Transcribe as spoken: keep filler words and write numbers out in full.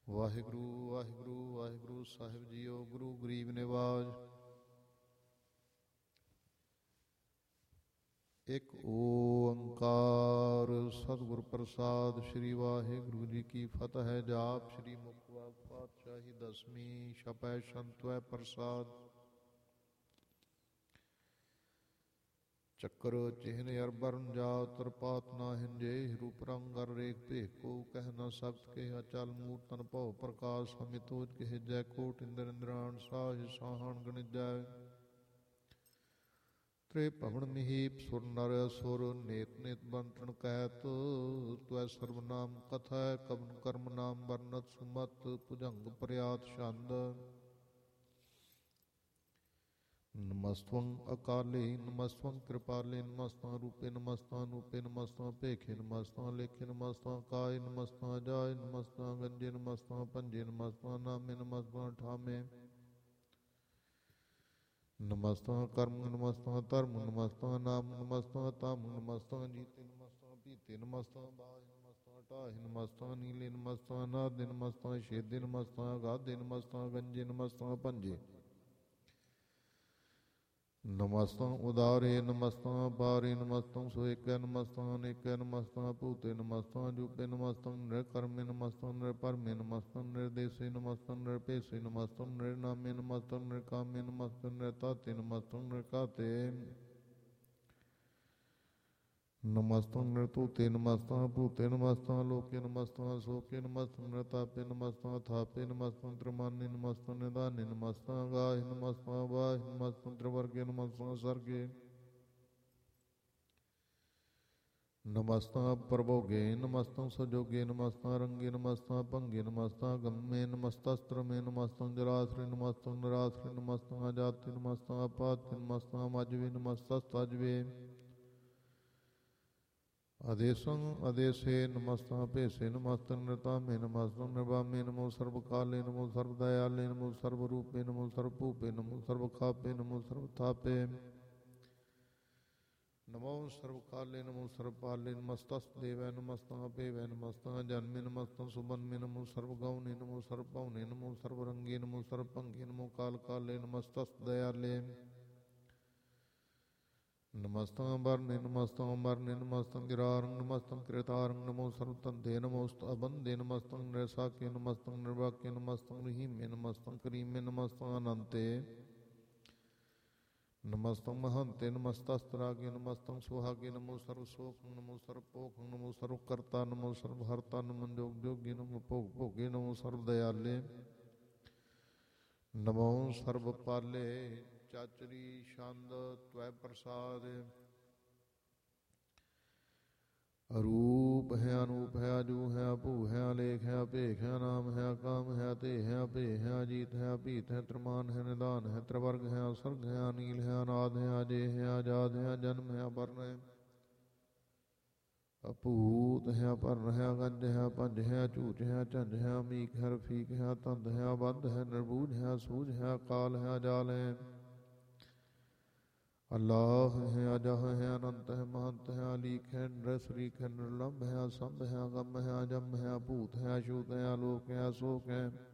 ਵਾਹਿਗੁਰੂ ਵਾਹਿਗੁਰੂ ਵਾਹਿਗੁਰੂ ਸਾਹਿਬ JIO. ਗੁਰੂ ਗਰੀਬ ਨਿਵਾਜ। ਇੱਕ ਓੰਕਾਰ ਸਤਿਗੁਰ ਪ੍ਰਸਾਦ। ਸ੍ਰੀ ਵਾਹਿਗੁਰੂ ਜੀ ਕੀ ਫਤਿਹ ਹੈ। ਜਾਪ ਸ੍ਰੀ ਮੁਖਵਾਕ ਪਾਤਸ਼ਾਹੀ ਦਸਵੀਂ ਛਪੈ ਸੰਤਵੈ ਪ੍ਰਸਾਦ। ਚੱਕਰ ਚਿਹਨ ਅਰਬਰਨ ਜਾ ਤਰਪਾਤ ਨਾ ਹਿੰਜੇ। ਰੂਪ ਰੰਗ ਅਰ ਰੇਖ ਭੇਖ ਕੋ ਕਹਿ ਨ ਸਕਤ। ਕਿਹਾ ਚਲ ਮੂਰਤਨ ਭਉ ਪ੍ਰਕਾਸ਼ ਅਮਿਤੋਜ ਕਹਿ ਜੈ। ਕੋਟ ਇੰਦਰ ਇੰਦਰਾਣ ਸਾਜ ਸਾਹਣ ਗਣਿਜੈ। ਤ੍ਰੇ ਭਵਨ ਮਹੀਪ ਸੁਰ ਨਰ ਅਸੁਰ। ਨੇਤ ਨੇਤ ਬੰਟਣ ਕਹਿਤ ਤਵੈ ਸਰਵਨਾਮ ਕਥੈ। ਕਵਨ ਕਰਮ ਨਾਮ ਵਰਨਤ ਸੁਮਤ ਭੁਜੰਗ ਪ੍ਰਿਆਤ ਛੰਦ। ਨਮਸਤਵੰ ਅਕਾਲੇ ਨਮਸਤਵੰ ਕਿਰਪਾਲੇ ਨਮਸਤਵੰ ਰੂਪੇ ਨਮਸਤਵੰ ਨੂਪੇ ਨਮਸਤਵੰ ਭੇਖੇ ਨਮਸਤਵੰ ਲੇਖੇ ਨਮਸਤਵੰ ਕਾਏ ਨਮਸਤਵੰ ਜਾਏ ਨਮਸਤਵੰ ਗੰਜੇ ਨਮਸਤਵੰ ਭੰਜੇ ਨਮਸਤਵੰ ਨਾਮੇ ਨਮਸਤਵੰ ਠਾਮੇ। ਨਮਸਤਵੰ ਕਰਮ ਨਮਸਤਵੰ ਧਰਮ ਨਮਸਤਵੰ ਨਾਮ ਨਮਸਤਵੰ ਧੰਮ ਨਮਸਤਵੰ ਜੀਤੇ ਨਮਸਤਵੰ ਪੀਤੇ ਨਮਸਤਵੰ ਬਾਹਿ ਨਮਸਤਵੰ ਢਾਹਿ ਨਮਸਤਵੰ ਨੀਲੇ ਨਮਸਤਵੰ ਨਾਦੇ ਨਮਸਤਵੰ ਛੇਦੇ ਨਮਸਤਵੰ ਅਗਾਧੇ ਨਮਸਤਵੰ ਗੰਜੇ ਨਮਸਤਵੰ ਭੰਜੇ। ਨਮਸਤੰ ਉਦਾਰੇ ਨਮਸਤੰ ਅਪਾਰੇ ਨਮਸਤੰ ਸੋਏਕੈ ਨਮਸਤੰ ਅਨੇਕੈ ਨਮਸਤੰ ਭੂਤੇ ਨਮਸਤੰ ਜੂਪੇ ਨਮਸਤੰ ਨਿਰਕਰਮੇ ਨਮਸਤੰ ਨਿਰਭਰਮੇ ਨਮਸਤੰ ਨਿਰਦੇਸੇ ਨਮਸਤੰ ਨਿਰਭੇਸੇ ਨਮਸਤੰ ਨਿਰਨਾਮੇ ਨਮਸਤੰ ਨਿਰਕਾਮੇ ਨਮਸਤੰ ਨਿਰਤਾਤੇ ਨਮਸਤੰ ਨਿਰਘਾਤੇ। ਨਮਸਤੰ ਨਿਰਤੂਤੇ ਨਮਸਤੰ ਭੂਤੇ ਨਮਸਤੰ ਲੋਕੇ ਨਮਸਤੰ ਸੋਕੇ ਨਮਸਤੰ ਨਿਰਤਾਪੇ ਨਮਸਤੰ ਥਾਪੇ ਨਮਸਤੰ ਤ੍ਰਿਮਾਨੇ ਨਮਸਤੰ ਨਿਧਾਨੇ ਨਮਸਤੰ ਗਾਹਿ ਨਮਸਤੰ ਵਾਹਿ ਨਮਸਤੰ ਤ੍ਰਿਵਰਗੇ ਨਮਸਤੰ ਸਰਗੇ। ਨਮਸਤੰ ਪ੍ਰਭੋਗੇ ਨਮਸਤੰ ਸਜੋਗੇ ਨਮਸਤੰ ਰੰਗੇ ਨਮਸਤੰ ਭੰਗੇ ਨਮਸਤੰ ਗੰਮੇ ਨਮਸਤਸਤ੍ਰਮੇ ਨਮਸਤੰ ਜਰਾਸਰੇ ਨਮਸਤੰ ਨਿਰਾਸਰੇ ਨਮਸਤੰ ਅਜਾਤੇ ਨਮਸਤੰ ਅਪਾਤੇ ਨਮਸਤੰ ਮਜਵੇ ਨਮਸਤਸਤਜਵੇ। ਅਦੇਸੰ ਅਦੇਸੇ ਨਮਸਤੰ ਭੇਸੇ ਨਮਸਤੰ ਨਿਰਤਾਮੇ ਨਮਸਤੰ ਨਿਰਵਾਮੇ। ਨਮੋ ਸਰਬ ਕਾਲੇ ਨਮੋ ਸਰਬ ਦਇਆਲੇ ਨਮੋ ਸਰਬ ਰੂਪੇ ਨਮੋ ਸਰਬ ਭੂਪੇ ਨਮੋ ਸਰਬ ਖਾਪੇ ਨਮੋ ਸਰਬ ਥਾਪੇ। ਨਮੋ ਸਰਬ ਕਾਲੇ ਨਮੋ ਸਰਬ ਪਾਲੇ ਨਮਸਤਸ ਦੇਵੈ ਨਮਸਤੰ ਅਪੇਵੈ ਨਮਸਤੰ ਜਨਮੇ ਨਮਸਤੰ ਸੁਬਨਮੇ। ਨਮੋ ਸਰਬ ਗੌਣੇ ਨਮੋ ਸਰਬ ਭਉਨੇ ਨਮੋ ਸਰਬ ਰੰਗੇ ਨਮੋ ਸਰਬ ਭੰਗੇ ਨਮੋ ਕਾਲ ਕਾਲੇ ਨਮਸਤਸ ਦਇਆਲੇ। ਨਮਸਤੰ ਵਰਨੇ ਨਮਸਤੰ ਅਮਰਨੇ ਨਮਸਤੰ ਗਿਰਾਰੰ ਨਮਸਤੰ ਕ੍ਰਿਤਾਰੰ। ਨਮੋ ਸਰਬ ਧੰਦੇ ਨਮੋਸਤ ਅਬੰਦੇ ਨਮਸਤੰ ਨਿਰਸਾਕੇ ਨਮਸਤੰ ਨਿਰਵਾਕੇ ਨਮਸਤੰ ਰਹੀਮੇ ਨਮਸਤੰ ਕਰੀਮੇ ਨਮਸਤੰ ਅਨੰਤੇ। ਨਮਸਤੰ ਮਹੰਤੇ ਨਮਸਤਸਤਰਾਗੇ ਨਮਸਤੰ ਸੁਹਾਗੇ। ਨਮੋ ਸਰਬ ਸੋਖੰ ਨਮੋ ਸਰਬ ਭੋਖੰ ਨਮੋ ਸਰਬ ਕਰਤਾ ਨਮੋ ਸਰਬ ਹਰਤਾ ਨਮੋ ਜੋਗ ਜੋਗੇ ਨਮੋ ਭੋਗ ਭੋਗੇ ਨਮੋ ਸਰਬ ਦਇਆਲੇ। ਨਮੋ ਸਰਬ ਪਾਲੇ ਚਾਚਰੀ ਛੰਦ ਤਵੈ ਪ੍ਰਸਾਦ। ਅਰੂਪ ਹੈ ਅਨੂਪ ਹੈ ਅਜੂ ਹੈ ਭੂ ਹੈ ਅਲੇਖ ਹੈ ਭੇਖ ਹੈ ਨਾਮ ਹੈ ਕਾਮ ਹੈ ਤੇ ਹੈ ਭੇ ਹੈ ਅਜੀਤ ਹੈ ਅਭੀਤ ਹੈ ਤ੍ਰਿਮਾਨ ਹੈ ਨਿਧਾਨ ਹੈ ਤ੍ਰਿਵਰਗ ਹੈ ਅਸਰਗ ਹੈ ਅਨੀਲ ਹੈ ਅਨਾਦ ਹੈ ਅਜੇ ਹੈ ਆਜ਼ਾਦ ਹੈ ਜਨਮ ਹੈ ਅਪਰਨ ਹੈ ਅਭੂਤ ਹੈ ਅਪਰਨ ਹੈ ਅਗੰਜ ਹੈ ਪੰਜ ਹੈ ਝੂਠ ਹੈ ਝੰਜ ਹੈ ਅਮੀਕ ਹੈ ਰਫੀਕ ਹੈ ਤੰਦ ਹੈ ਅਬੰਧ ਹੈ ਨਿਰਬੂਝ ਹੈ ਸੂਝ ਹੈ ਅਕਾਲ ਹੈ ਅਜਾਲ ਹੈ। ਅੱਲਾਹ ਹੈ ਅਜਹ ਹੈ ਅਨੰਤ ਹੈ ਮਹੰਤ ਹੈ ਅਲੀਕ ਹੈ ਨਿਰਸਰੀਕ ਹੈ ਨਿਰਲੰਭ ਹੈ ਅਸੰਭ ਹੈ ਅਗੰਮ ਹੈ ਅਜਮ ਹੈ ਅਭੂਤ ਹੈ ਅਛੂਤ ਹੈ ਆਲੋਕ ਹੈ ਅਸ਼ੋਕ ਹੈ